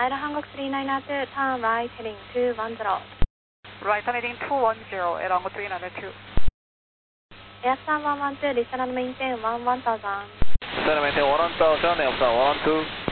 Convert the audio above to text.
Air Hankook 392, turn right heading 210. Right heading 210, Air Hankook 392. Airsan 112, listen and maintain 1000. Listen and maintain 1000, Airsan 112.